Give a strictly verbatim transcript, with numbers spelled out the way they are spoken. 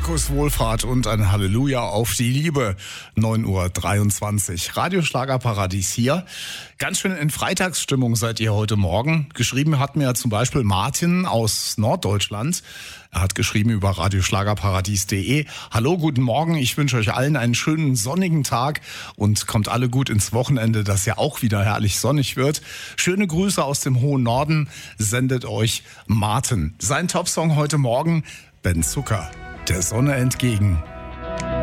Markus Wohlfahrt und ein Halleluja auf die Liebe. neun Uhr dreiundzwanzig. Radio Schlagerparadies hier. Ganz schön in Freitagsstimmung seid ihr heute Morgen. Geschrieben hat mir zum Beispiel Martin aus Norddeutschland. Er hat geschrieben über radioschlagerparadies punkt de. Hallo, guten Morgen. Ich wünsche euch allen einen schönen sonnigen Tag und kommt alle gut ins Wochenende, das ja auch wieder herrlich sonnig wird. Schöne Grüße aus dem hohen Norden sendet euch Martin. Sein Topsong heute Morgen: Ben Zucker, der Sonne entgegen.